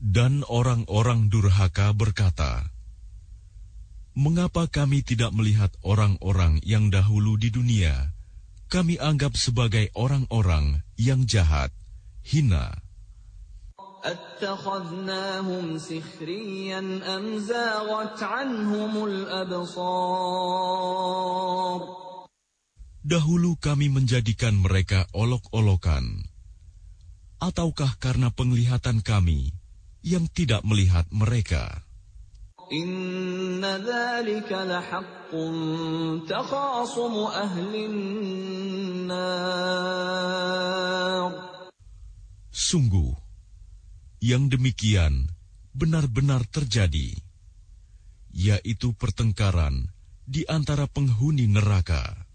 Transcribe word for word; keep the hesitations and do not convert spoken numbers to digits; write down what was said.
Dan orang-orang durhaka berkata, "Mengapa kami tidak melihat orang-orang yang dahulu di dunia kami anggap sebagai orang-orang yang jahat, hina? أَتَّخَذْنَاهُمْ سِخْرِيًّا أَمْ زَاغَتْ عَنْهُمُ الْأَبْصَارُ." Dahulu kami menjadikan mereka olok-olokan, ataukah karena penglihatan kami yang tidak melihat mereka? Inna dzalika lahaqqun takhasumu ahlin nar. Sungguh, yang demikian benar-benar terjadi, yaitu pertengkaran di antara penghuni neraka.